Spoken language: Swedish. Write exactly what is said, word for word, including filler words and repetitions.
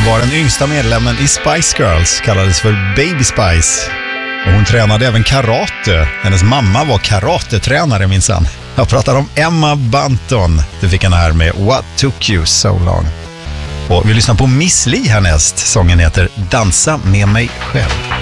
var den yngsta medlemmen i Spice Girls, kallades för Baby Spice. Och hon tränade även karate. Hennes mamma var karatetränare minsann. Jag pratar om Emma Bunton. Du fick henne här med What Took You So Long. Och vi lyssnar på Miss Li härnäst. Sången heter Dansa med mig själv.